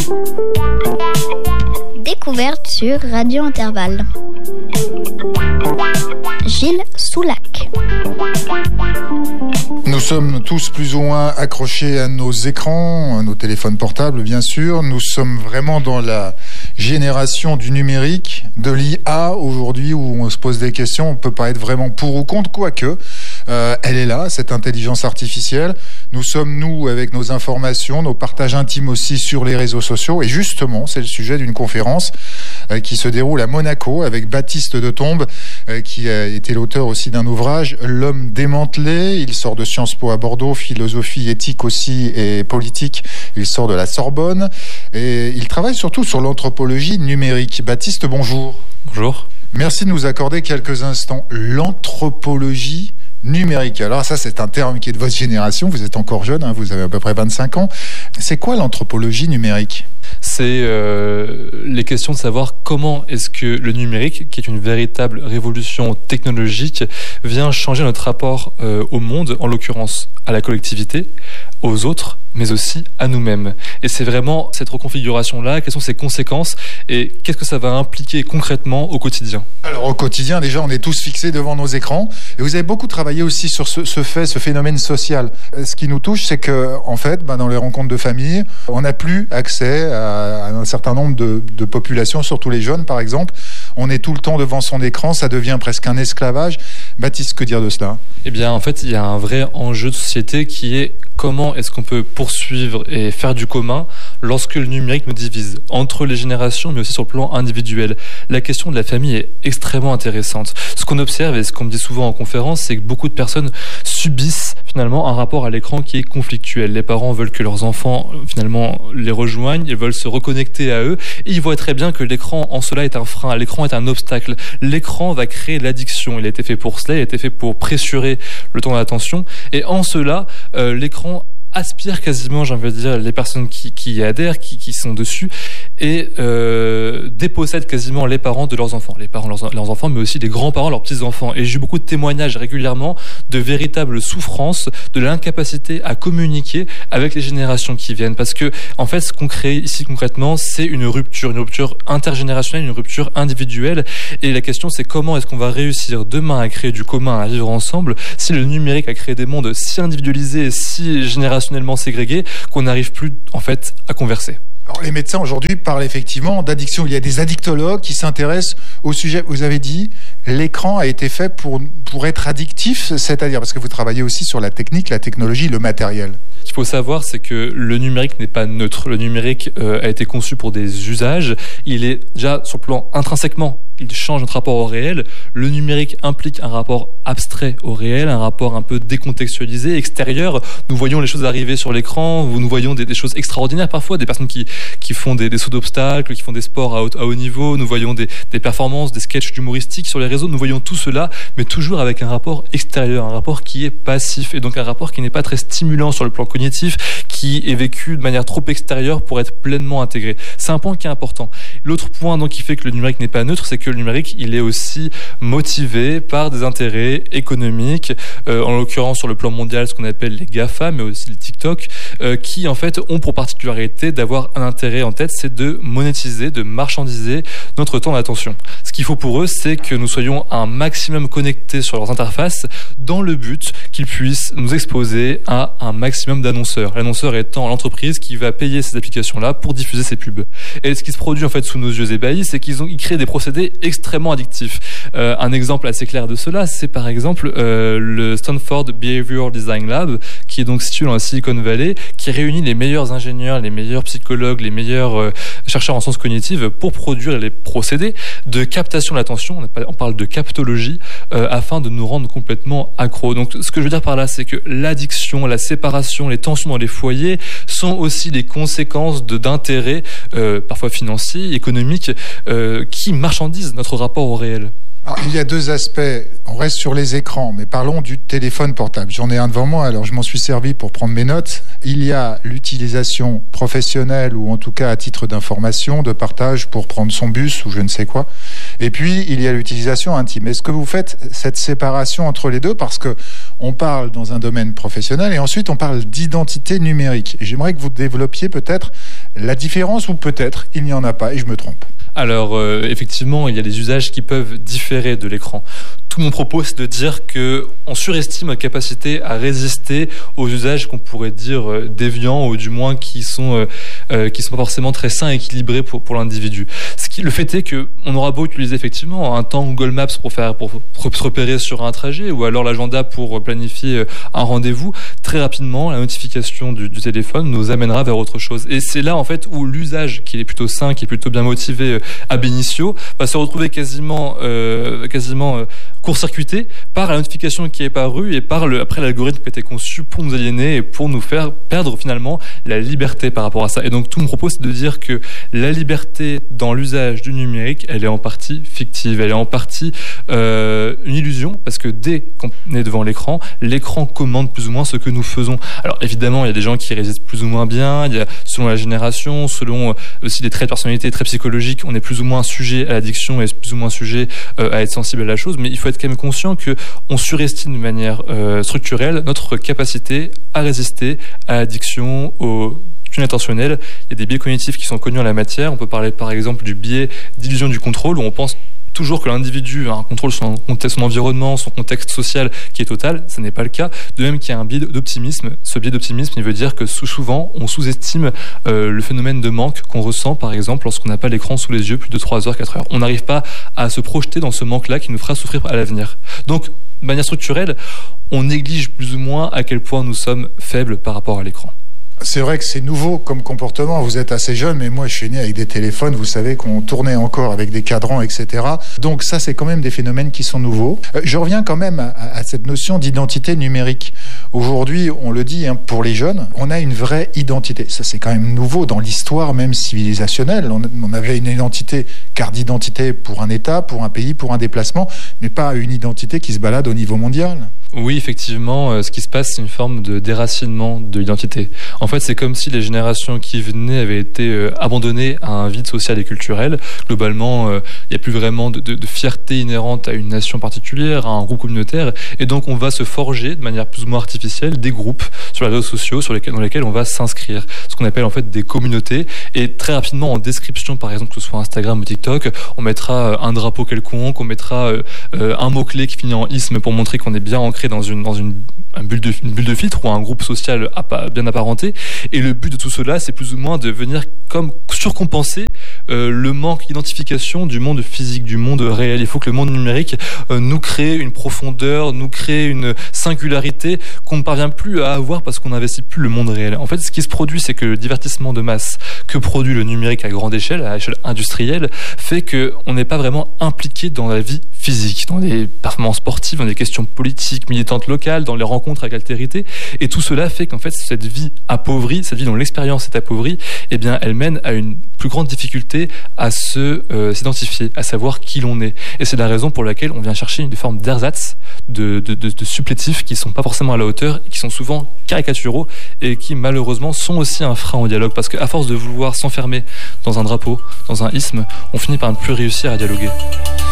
Découverte sur Radio Intervalle. Gilles Soulac. Nous sommes tous plus ou moins accrochés à nos écrans, à nos téléphones portables bien sûr. Nous sommes vraiment dans la génération du numérique, de l'IA aujourd'hui où on se pose des questions. On ne peut pas être vraiment pour ou contre, quoique. Elle est là, cette intelligence artificielle. Nous sommes, nous, avec nos informations, nos partages intimes aussi sur les réseaux sociaux. Et justement, c'est le sujet d'une conférence qui se déroule à Monaco avec Baptiste de Tombe, qui a été l'auteur aussi d'un ouvrage, L'homme démantelé. Il sort de Sciences Po à Bordeaux, philosophie, éthique aussi et politique. Il sort de la Sorbonne. Et il travaille surtout sur l'anthropologie numérique. Baptiste, bonjour. Bonjour. Merci de nous accorder quelques instants. L'anthropologie numérique. Alors ça, c'est un terme qui est de votre génération. Vous êtes encore jeune, hein, vous avez à peu près 25 ans. C'est quoi l'anthropologie numérique ? C'est les questions de savoir comment est-ce que le numérique, qui est une véritable révolution technologique, vient changer notre rapport au monde, en l'occurrence à la collectivité, aux autres, mais aussi à nous-mêmes. Et c'est vraiment cette reconfiguration-là, quelles sont ses conséquences et qu'est-ce que ça va impliquer concrètement au quotidien ? Alors au quotidien, déjà, on est tous fixés devant nos écrans. Et vous avez beaucoup travaillé aussi sur ce phénomène social. Ce qui nous touche, c'est que, en fait, dans les rencontres de famille, on n'a plus accès à un certain nombre de populations, surtout les jeunes, par exemple. On est tout le temps devant son écran, ça devient presque un esclavage. Baptiste, que dire de cela ? Eh bien, en fait, il y a un vrai enjeu de société qui est comment est-ce qu'on peut poursuivre et faire du commun lorsque le numérique nous divise entre les générations, mais aussi sur le plan individuel. La question de la famille est extrêmement intéressante. Ce qu'on observe et ce qu'on me dit souvent en conférence, c'est que beaucoup de personnes subissent finalement un rapport à l'écran qui est conflictuel. Les parents veulent que leurs enfants finalement les rejoignent, ils veulent se reconnecter à eux et ils voient très bien que l'écran en cela est un frein, l'écran est un obstacle. L'écran va créer l'addiction. Il a été fait pour cela, il a été fait pour pressurer le temps d'attention et en cela, l'écran aspire quasiment, j'ai envie de dire, les personnes qui y adhèrent, qui sont dessus, et dépossèdent quasiment les parents de leurs enfants. Les parents, leurs enfants, mais aussi les grands-parents, leurs petits-enfants. Et j'ai eu beaucoup de témoignages régulièrement de véritables souffrances, de l'incapacité à communiquer avec les générations qui viennent. Parce que, en fait, ce qu'on crée ici concrètement, c'est une rupture intergénérationnelle, une rupture individuelle. Et la question, c'est comment est-ce qu'on va réussir demain à créer du commun, à vivre ensemble, si le numérique a créé des mondes si individualisés, si générationnellement ségrégés, qu'on n'arrive plus, en fait, à converser. Alors, les médecins aujourd'hui parlent effectivement d'addiction. Il y a des addictologues qui s'intéressent au sujet. Vous avez dit, l'écran a été fait pour être addictif, c'est-à-dire parce que vous travaillez aussi sur la technique, la technologie, le matériel. Ce qu'il faut savoir, c'est que le numérique n'est pas neutre. Le numérique a été conçu pour des usages. Il est déjà sur le plan intrinsèquement, il change notre rapport au réel. Le numérique implique un rapport abstrait au réel, un rapport un peu décontextualisé, extérieur. Nous voyons les choses arriver sur l'écran, nous voyons des choses extraordinaires parfois, des personnes qui font des sauts d'obstacles, qui font des sports à haut niveau, nous voyons des performances, des sketchs humoristiques sur les réseaux, nous voyons tout cela, mais toujours avec un rapport extérieur, un rapport qui est passif, et donc un rapport qui n'est pas très stimulant sur le plan cognitif, qui est vécu de manière trop extérieure pour être pleinement intégré. C'est un point qui est important. L'autre point donc qui fait que le numérique n'est pas neutre, c'est que le numérique, il est aussi motivé par des intérêts économiques, en l'occurrence sur le plan mondial, ce qu'on appelle les GAFA, mais aussi les TikTok, qui en fait ont pour particularité d'avoir un intérêt en tête, c'est de monétiser, de marchandiser notre temps d'attention. Ce qu'il faut pour eux, c'est que nous soyons un maximum connectés sur leurs interfaces dans le but qu'ils puissent nous exposer à un maximum d'annonceurs. L'annonceur étant l'entreprise qui va payer ces applications-là pour diffuser ces pubs. Et ce qui se produit en fait sous nos yeux ébahis, c'est qu'ils créent des procédés extrêmement addictifs. Un exemple assez clair de cela, c'est par exemple le Stanford Behavioral Design Lab, qui est donc situé dans la Silicon Valley, qui réunit les meilleurs ingénieurs, les meilleurs psychologues, les meilleurs chercheurs en sciences cognitives pour produire les procédés de captation de l'attention, on parle de captologie, afin de nous rendre complètement accros. Donc ce que je veux dire par là, c'est que l'addiction, la séparation, les tensions dans les foyers sont aussi les conséquences d'intérêts parfois financiers, économiques, qui marchandisent notre rapport au réel. Alors, il y a deux aspects. On reste sur les écrans, mais parlons du téléphone portable. J'en ai un devant moi, alors je m'en suis servi pour prendre mes notes. Il y a l'utilisation professionnelle ou en tout cas à titre d'information, de partage pour prendre son bus ou je ne sais quoi. Et puis, il y a l'utilisation intime. Est-ce que vous faites cette séparation entre les deux? Parce que on parle dans un domaine professionnel et ensuite on parle d'identité numérique. Et j'aimerais que vous développiez peut-être la différence ou peut-être il n'y en a pas et je me trompe. Alors, effectivement, il y a des usages qui peuvent différer de l'écran. Tout mon propos, c'est de dire qu'on surestime notre capacité à résister aux usages qu'on pourrait dire déviants ou du moins qui sont pas forcément très sains et équilibrés pour l'individu. Le fait est qu'on aura beau utiliser effectivement un temps Google Maps pour se repérer sur un trajet ou alors l'agenda pour planifier un rendez-vous, très rapidement, la notification du téléphone nous amènera vers autre chose. Et c'est là, en fait, où l'usage qui est plutôt sain, qui est plutôt bien motivé ab initio, va se retrouver quasiment court-circuité par la notification qui est parue et par après l'algorithme qui a été conçu pour nous aliéner et pour nous faire perdre finalement la liberté par rapport à ça. Et donc tout mon propos, c'est de dire que la liberté dans l'usage du numérique, elle est en partie fictive, elle est en partie une illusion, parce que dès qu'on est devant l'écran commande plus ou moins ce que nous faisons. Alors évidemment, il y a des gens qui résistent plus ou moins bien, il y a, selon la génération, selon aussi des traits de personnalité très psychologiques, on est plus ou moins sujet à l'addiction et plus ou moins sujet à être sensible à la chose, mais il faut être quand même conscient qu'on surestime de manière structurelle notre capacité à résister à l'addiction, au intentionnel. Il y a des biais cognitifs qui sont connus en la matière. On peut parler par exemple du biais d'illusion du contrôle, où on pense toujours que l'individu a un contrôle sur son environnement, son contexte social qui est total. Ce n'est pas le cas. De même qu'il y a un biais d'optimisme. Ce biais d'optimisme, il veut dire que souvent, on sous-estime le phénomène de manque qu'on ressent, par exemple, lorsqu'on n'a pas l'écran sous les yeux plus de 3 heures, 4 heures. On n'arrive pas à se projeter dans ce manque-là qui nous fera souffrir à l'avenir. Donc, de manière structurelle, on néglige plus ou moins à quel point nous sommes faibles par rapport à l'écran. C'est vrai que c'est nouveau comme comportement. Vous êtes assez jeune, mais moi, je suis né avec des téléphones. Vous savez qu'on tournait encore avec des cadrans, etc. Donc ça, c'est quand même des phénomènes qui sont nouveaux. Je reviens quand même à cette notion d'identité numérique. Aujourd'hui, on le dit, pour les jeunes, on a une vraie identité. Ça, c'est quand même nouveau dans l'histoire même civilisationnelle. On avait une identité, carte d'identité pour un État, pour un pays, pour un déplacement, mais pas une identité qui se balade au niveau mondial. Oui, effectivement, ce qui se passe, c'est une forme de déracinement de l'identité. En fait, c'est comme si les générations qui venaient avaient été abandonnées à un vide social et culturel. Globalement, il n'y a plus vraiment de fierté inhérente à une nation particulière, à un groupe communautaire. Et donc, on va se forger de manière plus ou moins artificielle des groupes sur les réseaux sociaux dans lesquels on va s'inscrire. Ce qu'on appelle en fait des communautés. Et très rapidement, en description, par exemple, que ce soit Instagram ou TikTok, on mettra un drapeau quelconque, on mettra un mot-clé qui finit en isme pour montrer qu'on est bien ancré dans une bulle de filtre ou un groupe social bien apparenté. Et le but de tout cela, c'est plus ou moins de venir comme surcompenser le manque d'identification du monde physique, du monde réel. Il faut que le monde numérique nous crée une profondeur, nous crée une singularité qu'on ne parvient plus à avoir parce qu'on n'investit plus le monde réel. En fait, ce qui se produit, c'est que le divertissement de masse que produit le numérique à grande échelle, à échelle industrielle, fait qu'on n'est pas vraiment impliqué dans la vie physique, dans des performances sportives, dans des questions politiques, militantes locales, dans les rencontres avec l'altérité. Et tout cela fait qu'en fait, cette vie appauvrie, cette vie dont l'expérience est appauvrie, eh bien, elle mène à une plus grande difficulté à s'identifier, à savoir qui l'on est. Et c'est la raison pour laquelle on vient chercher une forme d'ersatz, de supplétifs qui ne sont pas forcément à la hauteur, qui sont souvent caricaturaux et qui malheureusement sont aussi un frein au dialogue, parce qu'à force de vouloir s'enfermer dans un drapeau, dans un isme, on finit par ne plus réussir à dialoguer.